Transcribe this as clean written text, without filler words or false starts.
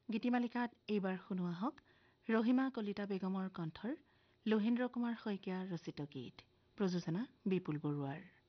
গীতিমালিকাত এইবাৰ শুনোৱা হওক ৰহিমা কলিতা বেগমৰ কণ্ঠৰ লোহেন্দ্ৰ কুমাৰ শইকীয়াৰ ৰচিত গীত প্ৰযোজনা বিপুল বৰুৱাৰ।